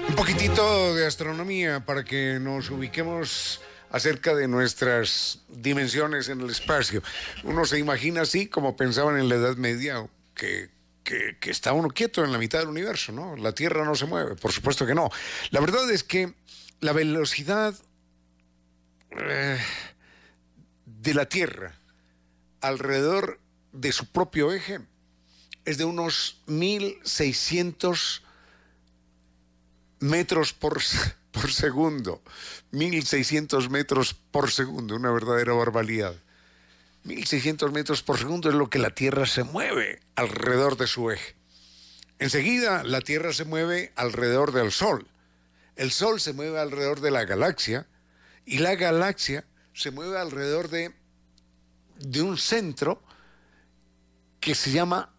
Un poquitito de astronomía para que nos ubiquemos acerca de nuestras dimensiones en el espacio. Uno se imagina así como pensaban en la Edad Media, que está uno quieto en la mitad del universo, ¿no? La Tierra no se mueve, por supuesto que no. La verdad es que la velocidad de la Tierra alrededor de su propio eje es de unos 1.600 metros por segundo. 1.600 metros por segundo, una verdadera barbaridad. 1.600 metros por segundo es lo que la Tierra se mueve alrededor de su eje. Enseguida la Tierra se mueve alrededor del Sol. El Sol se mueve alrededor de la galaxia y la galaxia se mueve alrededor de un centro que se llama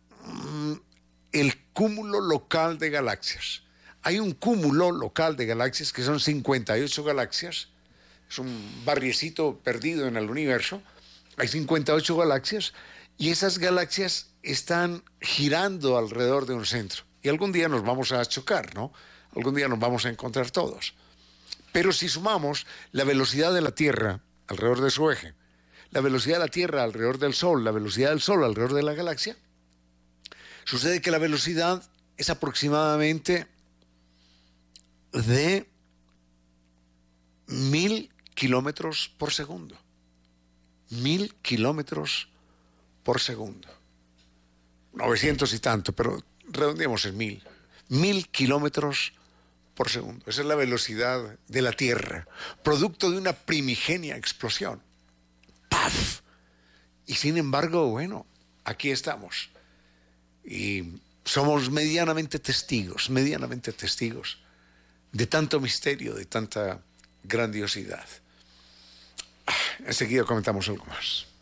el cúmulo local de galaxias. Hay un cúmulo local de galaxias que son 58 galaxias. Es un barriecito perdido en el universo. Hay 58 galaxias y esas galaxias están girando alrededor de un centro. Y algún día nos vamos a chocar, ¿no? Algún día nos vamos a encontrar todos. Pero si sumamos la velocidad de la Tierra alrededor de su eje, la velocidad de la Tierra alrededor del Sol, la velocidad del Sol alrededor de la galaxia, sucede que la velocidad es aproximadamente de 1.000 kilómetros por segundo. 1.000 kilómetros por segundo. 900 y tanto, pero redondeemos en 1.000. 1.000 kilómetros por segundo. Esa es la velocidad de la Tierra, producto de una primigenia explosión. ¡Paf! Y sin embargo, bueno, aquí estamos. Y somos medianamente testigos de tanto misterio, de tanta grandiosidad. Enseguida comentamos algo más.